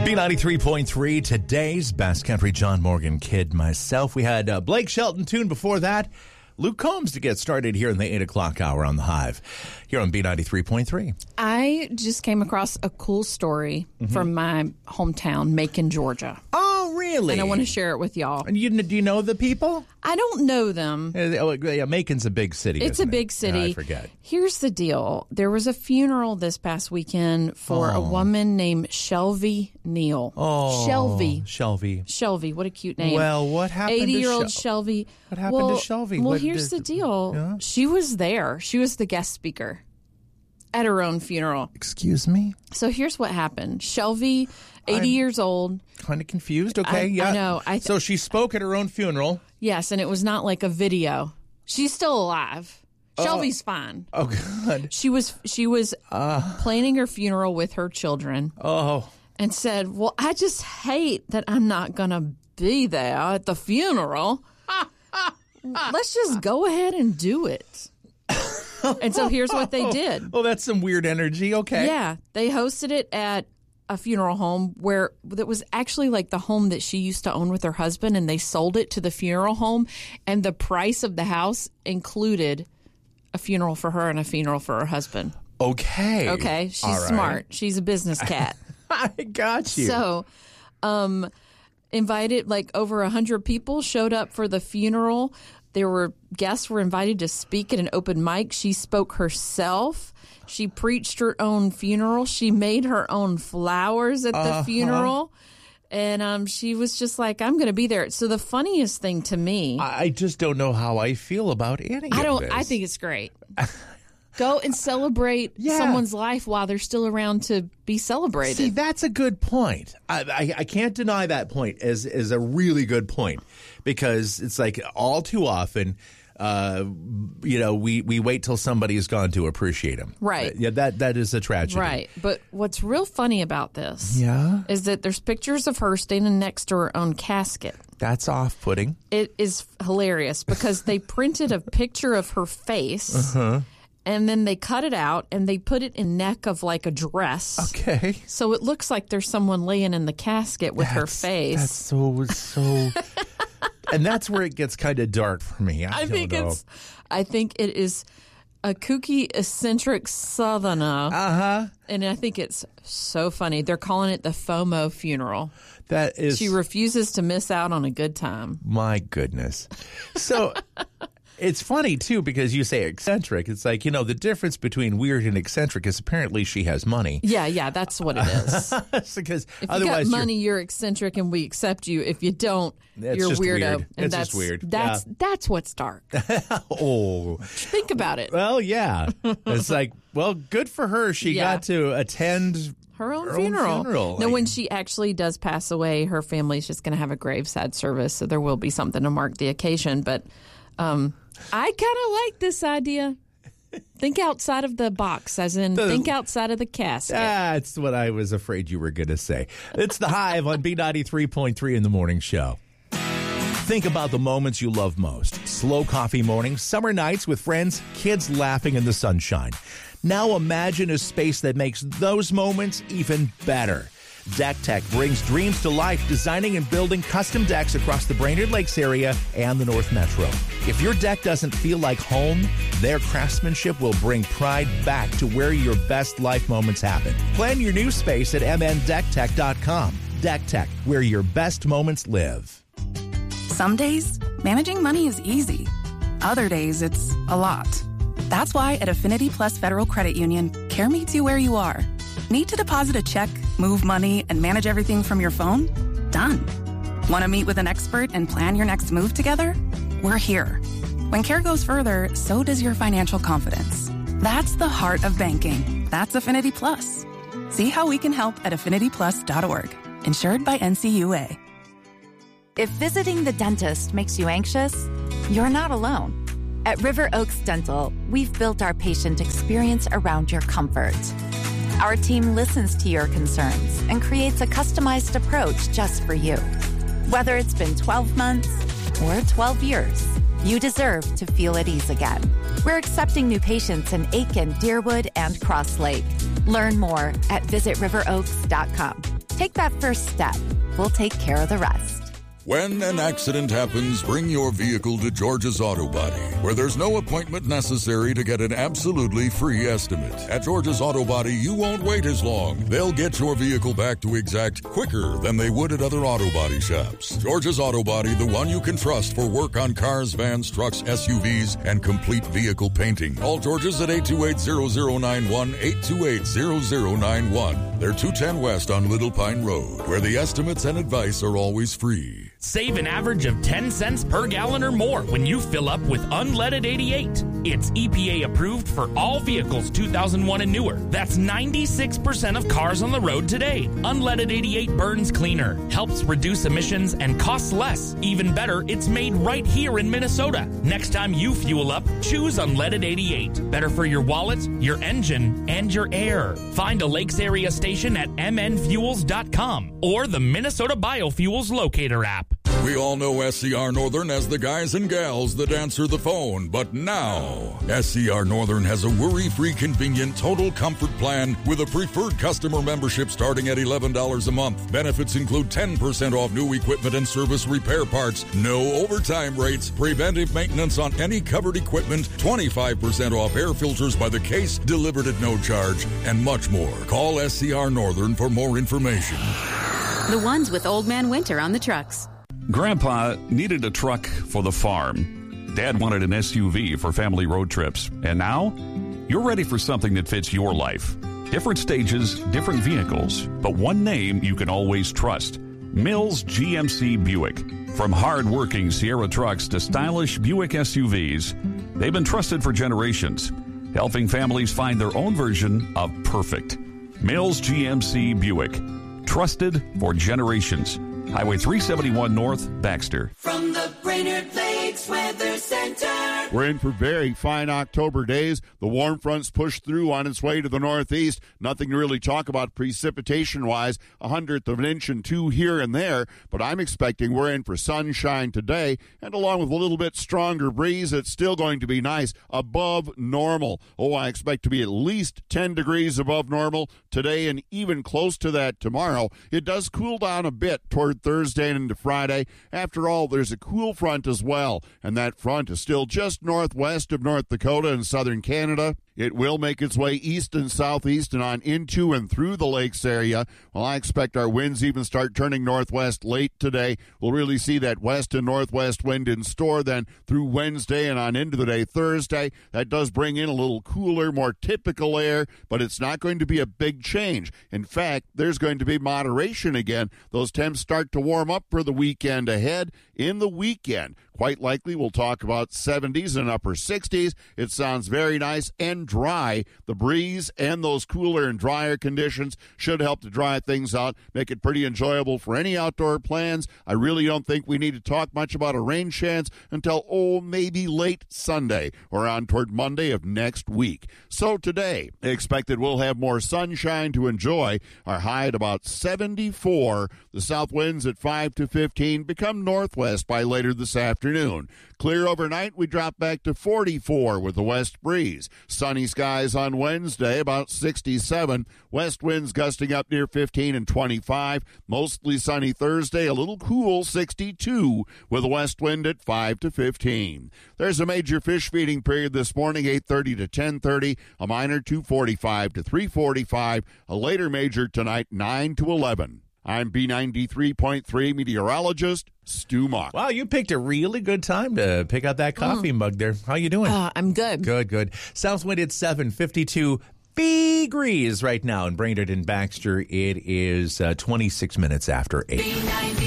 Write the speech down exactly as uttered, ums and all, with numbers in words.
B ninety-three point three, today's best country. John Morgan, Kid, myself. We had uh, Blake Shelton tune before that. Luke Combs to get started here in the eight o'clock hour on The Hive, here on B ninety-three point three. I just came across a cool story mm-hmm. from my hometown, Macon, Georgia. Oh, really? And I want to share it with y'all. And you, do you know the people? I don't know them. Uh, yeah, Macon's a big city, It's a big it? city. Yeah, I forget. Here's the deal. There was a funeral this past weekend for oh. a woman named Shelby Neal. Oh, Shelby. Shelby. Shelby. What a cute name. Well, what happened eighty-year-old to Shel- Shelby. What happened well, to Shelby? Well, What here's did- the deal. Yeah? She was there. She was the guest speaker at her own funeral. Excuse me? So here's what happened. Shelby, eighty I'm years old. Kind of confused. Okay, I, yeah. I know. I th- so she spoke at her own funeral. Yes, and it was not like a video. She's still alive. Shelby's uh, fine. Oh, God. She was she was uh, planning her funeral with her children. Oh. And said, well, I just hate that I'm not going to be there at the funeral. Let's just go ahead and do it. And so here's what they did. Oh, that's some weird energy. Okay. Yeah. They hosted it at a funeral home where that was actually like the home that she used to own with her husband, and they sold it to the funeral home, and the price of the house included a funeral for her and a funeral for her husband. Okay. Okay. She's All right. smart. She's a business cat. I got you. So, um, invited, like over a hundred people showed up for the funeral. There were guests were invited to speak at an open mic. She spoke herself. She preached her own funeral. She made her own flowers at the uh-huh. funeral. And um, she was just like, I'm going to be there. So the funniest thing to me. I just don't know how I feel about any I don't, of this. I think it's great. Go and celebrate yeah. someone's life while they're still around to be celebrated. See, that's a good point. I, I, I can't deny that point as, as a really good point, because it's like all too often, uh, you know, we, we wait till somebody is gone to appreciate them. Right. Uh, yeah, that that is a tragedy. Right. But what's real funny about this yeah. is that there's pictures of her standing next to her own casket. That's off-putting. It is hilarious because they printed a picture of her face. Uh-huh. And then they cut it out and they put it in neck of like a dress. Okay. So it looks like there's someone laying in the casket with that's, her face. That's so, so... And that's where it gets kind of dark for me. I, I don't think know. it's, I think it is a kooky, eccentric Southerner. Uh-huh. And I think it's so funny. They're calling it the FOMO funeral. That is... She refuses to miss out on a good time. My goodness. So... It's funny, too, because you say eccentric. It's like, you know, the difference between weird and eccentric is apparently she has money. Yeah, yeah, that's what it is. Because if otherwise you got you're, money, you're eccentric, and we accept you. If you don't, it's you're just weirdo. Weird. And it's that's, just weird. That's yeah. that's what's dark. Oh, think about it. Well, yeah, it's like, well, good for her. She yeah. got to attend her own her funeral. Own funeral. No, like, when she actually does pass away, her family's just going to have a graveside service, so there will be something to mark the occasion. But um, I kind of like this idea. Think outside of the box, as in the, think outside of the casket. That's what I was afraid you were going to say. It's The Hive on B ninety-three point three in the morning show. Think about the moments you love most. Slow coffee mornings, summer nights with friends, kids laughing in the sunshine. Now imagine a space that makes those moments even better. Deck Tech brings dreams to life, designing and building custom decks across the Brainerd Lakes area and the North Metro. If your deck doesn't feel like home, their craftsmanship will bring pride back to where your best life moments happen. Plan your new space at m n deck tech dot com. Deck Tech, where your best moments live. Some days, managing money is easy. Other days, it's a lot. That's why at Affinity Plus Federal Credit Union, care meets you where you are. Need to deposit a check, move money, and manage everything from your phone? Done. Want to meet with an expert and plan your next move together? We're here. When care goes further, so does your financial confidence. That's the heart of banking. That's Affinity Plus. See how we can help at affinity plus dot org. Insured by N C U A. If visiting the dentist makes you anxious, you're not alone. At River Oaks Dental, we've built our patient experience around your comfort. Our team listens to your concerns and creates a customized approach just for you. Whether it's been twelve months or twelve years, you deserve to feel at ease again. We're accepting new patients in Aiken, Deerwood, and Cross Lake. Learn more at visit river oaks dot com. Take that first step. We'll take care of the rest. When an accident happens, bring your vehicle to George's Auto Body, where there's no appointment necessary to get an absolutely free estimate. At George's Auto Body, you won't wait as long. They'll get your vehicle back to exact quicker than they would at other auto body shops. George's Auto Body, the one you can trust for work on cars, vans, trucks, S U Vs, and complete vehicle painting. Call George's at eight two eight, zero zero nine one, eight two eight, zero zero nine one. They're two ten West on Little Pine Road, where the estimates and advice are always free. Save an average of ten cents per gallon or more when you fill up with Unleaded eighty-eight. It's E P A approved for all vehicles two thousand one and newer. That's ninety-six percent of cars on the road today. Unleaded eighty-eight burns cleaner, helps reduce emissions, and costs less. Even better, it's made right here in Minnesota. Next time you fuel up, choose Unleaded eighty-eight. Better for your wallet, your engine, and your air. Find a Lakes area station at m n fuels dot com or the Minnesota Biofuels Locator app. We all know S C R Northern as the guys and gals that answer the phone, but now S C R Northern has a worry-free, convenient, total comfort plan with a preferred customer membership starting at eleven dollars a month. Benefits include ten percent off new equipment and service repair parts, no overtime rates, preventive maintenance on any covered equipment, twenty-five percent off air filters by the case, delivered at no charge, and much more. Call S C R Northern for more information. The ones with Old Man Winter on the trucks. Grandpa needed a truck for the farm. Dad wanted an S U V for family road trips. And now, you're ready for something that fits your life. Different stages, different vehicles, but one name you can always trust. Mills G M C Buick. From hard-working Sierra trucks to stylish Buick S U Vs, they've been trusted for generations, helping families find their own version of perfect. Mills G M C Buick. Trusted for generations. Highway three seventy-one North, Baxter. From the Brainerd Lakes Weather Center. We're in for very fine October days. The warm front's pushed through on its way to the northeast. Nothing to really talk about precipitation-wise. A hundredth of an inch and two here and there. But I'm expecting we're in for sunshine today. And along with a little bit stronger breeze, it's still going to be nice above normal. Oh, I expect to be at least ten degrees above normal today and even close to that tomorrow. It does cool down a bit toward Thursday and into Friday. After all, there's a cool front as well. And that front is still just northwest of North Dakota and southern Canada. It will make its way east and southeast and on into and through the lakes area. Well, I expect our winds even start turning northwest late today. We'll really see that west and northwest wind in store then through Wednesday and on into the day Thursday. That does bring in a little cooler, more typical air, but it's not going to be a big change. In fact, there's going to be moderation again. Those temps start to warm up for the weekend ahead. In the weekend, quite likely we'll talk about seventies and upper sixties. It sounds very nice and dry. The breeze and those cooler and drier conditions should help to dry things out, make it pretty enjoyable for any outdoor plans. I really don't think we need to talk much about a rain chance until, oh, maybe late Sunday or on toward Monday of next week. So today, I expect that we'll have more sunshine to enjoy. Our high at about seventy-four. The south winds at five to fifteen become northwest by later this afternoon. Clear overnight, we drop back to forty-four with the west breeze. Sunny skies on Wednesday, about sixty-seven. West winds gusting up near fifteen and twenty-five. Mostly sunny Thursday, a little cool, sixty-two, with a west wind at five to fifteen. There's a major fish feeding period this morning, eight thirty to ten thirty. A minor, two forty-five to three forty-five. A later major tonight, nine to eleven. I'm B ninety-three point three meteorologist Stu Mock. Wow, you picked a really good time to pick out that coffee mm. mug there. How you doing? Uh, I'm good. Good, good. South wind at seven, fifty-two degrees right now in Brainerd and Baxter. It is uh, twenty-six minutes after eight.